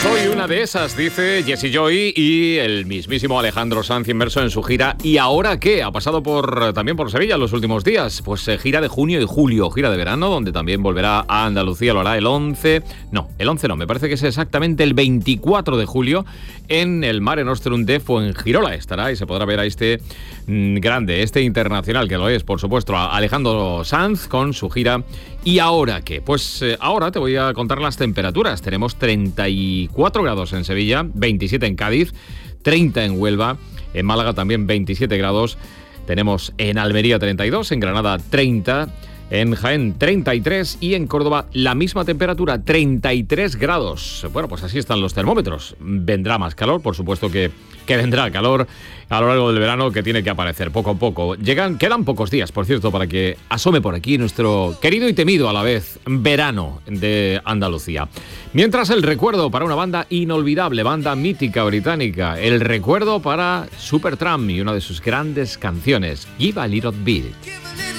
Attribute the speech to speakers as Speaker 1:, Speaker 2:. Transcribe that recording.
Speaker 1: Soy una de esas, dice Jessie Joy y el mismísimo Alejandro Sanz inmerso en su gira. ¿Y ahora qué? Ha pasado también por Sevilla en los últimos días. Pues gira de junio y julio, gira de verano, donde también volverá a Andalucía. Lo hará el 11 no, me parece que es exactamente el 24 de julio en el Mare Nostrum de Fuengirola. Estará y se podrá ver a este grande, este internacional, que lo es, por supuesto, a Alejandro Sanz con su gira. ¿Y ahora qué? Pues ahora te voy a contar las temperaturas. Tenemos 34 grados en Sevilla, 27 en Cádiz, 30 en Huelva, en Málaga también 27 grados. Tenemos en Almería 32, en Granada 30, en Jaén 33 y en Córdoba la misma temperatura, 33 grados. Bueno, pues así están los termómetros. Vendrá más calor, por supuesto que vendrá calor a lo largo del verano, que tiene que aparecer poco a poco. Quedan pocos días, por cierto, para que asome por aquí nuestro querido y temido a la vez verano de Andalucía. Mientras, el recuerdo para una banda inolvidable, banda mítica británica, el recuerdo para Supertramp y una de sus grandes canciones, Give a Little Bit.